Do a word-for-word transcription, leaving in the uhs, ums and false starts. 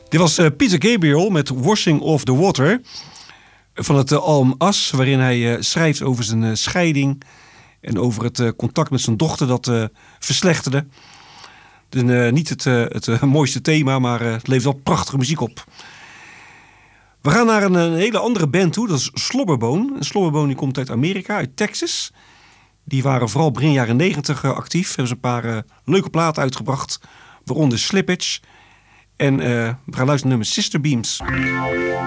Dit was uh, Peter Gabriel met Washing Off the Water van het uh, album As, waarin hij uh, schrijft over zijn uh, scheiding en over het uh, contact met zijn dochter dat uh, verslechterde. Dus, uh, niet het, uh, het uh, mooiste thema, maar uh, het levert wel prachtige muziek op. We gaan naar een, een hele andere band toe, dat is Slobberbone. Slobberbone die komt uit Amerika, uit Texas. Die waren vooral begin jaren negentig uh, actief. Hebben ze een paar uh, leuke platen uitgebracht, waaronder Slippage. En uh, we gaan luisteren naar nummer Sister Beams.